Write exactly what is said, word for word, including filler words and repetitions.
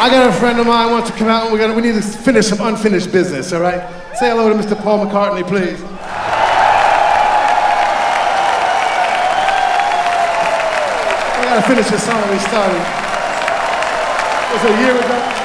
I got a friend of mine who wants to come out and we're gonna, we need to finish some unfinished business, all right? Say hello to Mister Paul McCartney, please. We gotta finish this song we started. It was a year ago.